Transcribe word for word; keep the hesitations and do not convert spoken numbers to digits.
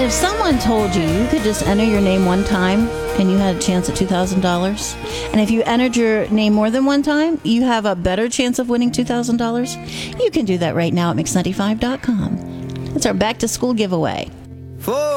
If someone told you you could just enter your name one time and you had a chance at two thousand dollars, and if you entered your name more than one time, you have a better chance of winning two thousand dollars, you can do that right now at mix ninety-five dot com. It's our back to school giveaway. Four.